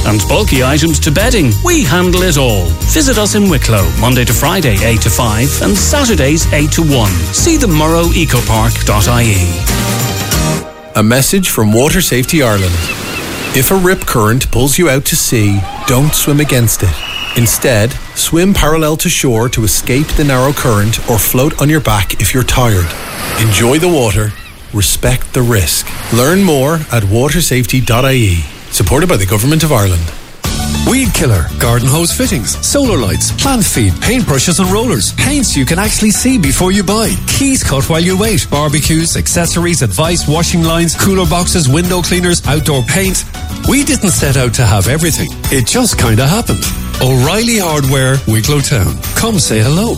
and bulky items to bedding. We handle it all. Visit us in Wicklow, Monday to Friday 8 to 5 and Saturdays 8 to 1. See themurrowecopark.ie. A message from Water Safety Ireland. If a rip current pulls you out to sea, don't swim against it. Instead, swim parallel to shore to escape the narrow current or float on your back if you're tired. Enjoy the water. Respect the risk. Learn more at watersafety.ie. Supported by the Government of Ireland. Weed killer, garden hose fittings, solar lights, plant feed, paintbrushes and rollers, paints you can actually see before you buy, keys cut while you wait, barbecues, accessories, advice, washing lines, cooler boxes, window cleaners, outdoor paint. We didn't set out to have everything. It just kinda happened. O'Reilly Hardware, Wicklow Town. Come say hello.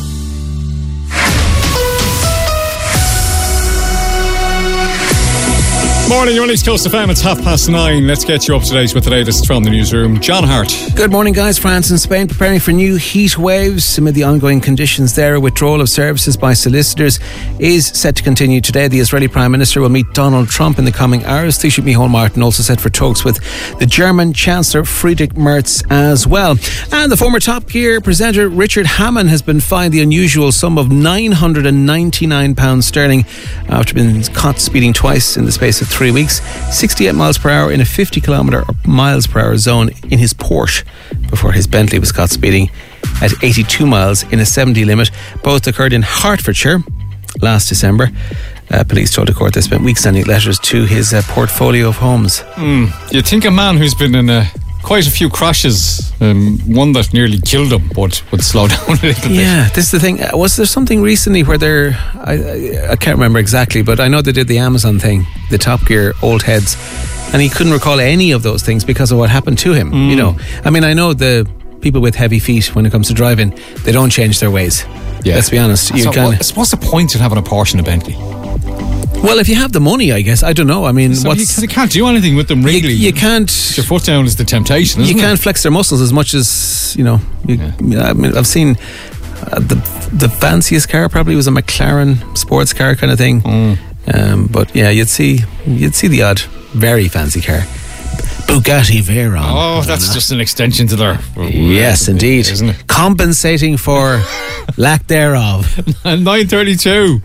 Morning, you're on East Coast FM. It's 9:30. Let's get you up to date with the latest from the newsroom. John Hart. Good morning, guys. France and Spain preparing for new heat waves. Amid the ongoing conditions there, a withdrawal of services by solicitors is set to continue today. The Israeli Prime Minister will meet Donald Trump in the coming hours. Taoiseach Micheál Martin also set for talks with the German Chancellor Friedrich Merz as well. And the former Top Gear presenter Richard Hammond has been fined the unusual sum of £999 sterling after being caught speeding twice in the space of 3 weeks, 68 miles per hour in a 50 kilometre miles per hour zone in his Porsche before his Bentley was caught speeding at 82 miles in a 70 limit. Both occurred in Hertfordshire last December. Police told the court they spent weeks sending letters to his portfolio of homes. You'd think a man who's been in quite a few crashes, one that nearly killed him, but would slow down a little bit. Yeah, this is the thing. Was there something recently where I can't remember exactly, but I know they did the Amazon thing, the Top Gear old heads, and he couldn't recall any of those things because of what happened to him. You know, I mean, I know the people with heavy feet, when it comes to driving, they don't change their ways. Yeah. Let's be honest. What's the point of having a Porsche and a Bentley? Well, if you have the money, I guess. I don't know. I mean, you can't do anything with them, really. You can't. Your foot down is the temptation, isn't it? You can't flex their muscles as much as, you know. I mean, I've seen the fanciest car probably was a McLaren sports car kind of thing. But yeah, you'd see the odd very fancy car. Bugatti Veyron. Oh, that's just an extension to their... Yes, indeed. Isn't it? Compensating for lack thereof. 9:32.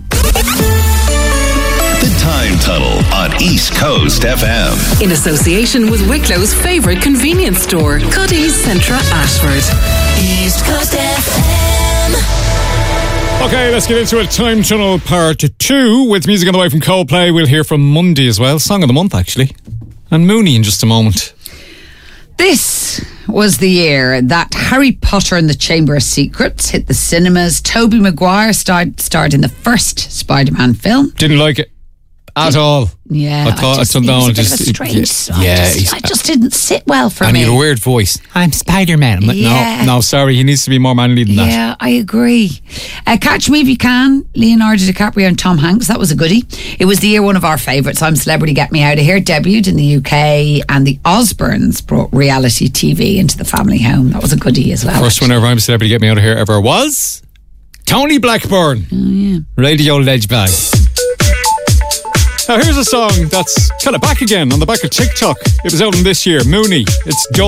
The Time Tunnel on East Coast FM. In association with Wicklow's favourite convenience store, Cuddy's Centra Ashford. East Coast FM. Okay, let's get into it. Time Tunnel Part 2 with music on the way from Coldplay. We'll hear from Monday as well. Song of the month, actually. And Mooney in just a moment. This was the year that Harry Potter and the Chamber of Secrets hit the cinemas. Tobey Maguire starred in the first Spider-Man film. Didn't like it at all. Yeah, I thought it just didn't sit well for me. And he had a weird voice. I'm Spider-Man. I'm like, no, sorry, he needs to be more manly than that. Yeah, I agree. Catch Me If You Can, Leonardo DiCaprio and Tom Hanks. That was a goodie. It was the year one of our favourites, I'm Celebrity, Get Me Out of Here, debuted in the UK, and the Osbournes brought reality TV into the family home. That was a goodie as well. First one ever I'm Celebrity, Get Me Out of Here ever was Tony Blackburn. Oh, yeah. Radio Ledge Bag. Now here's a song that's kind of back again on the back of TikTok. It was out in this year. Mooney. It's